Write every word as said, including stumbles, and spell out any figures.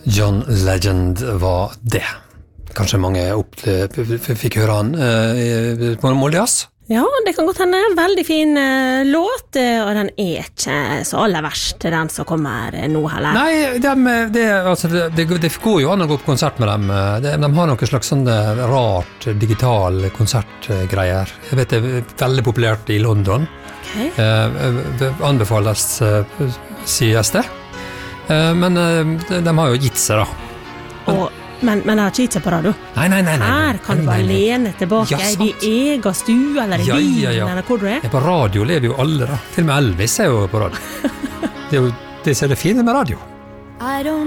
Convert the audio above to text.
John Legend var det. Kanskje mange opple- fikk høre han eh, på Moldejazz? Ja, det kan godt hende. Veldig fin uh, låt, uh, og den er ikke så aller verst, den som kommer uh, nå heller. Nei, de, det, altså, det, det, det går jo an å gå på konsert med dem. De, de har noen slags sånn rart digital konsertgreier. Jeg vet det er veldig populært i London. Okay. Eh, det anbefales, eh, sies det. Eh, men eh, de, de har jo gitt seg da. Og Men, men det har ikke gitt seg på radio. Nei, nei, nei, nei. Her kan du bare lene tilbake ja, i din egen stue, eller i ja, bilen, ja, ja. eller hvor du er. Ja, på radio lever jo alle da. Til og med Elvis er jo på radio. Det er jo det som er det fine med radio. I don't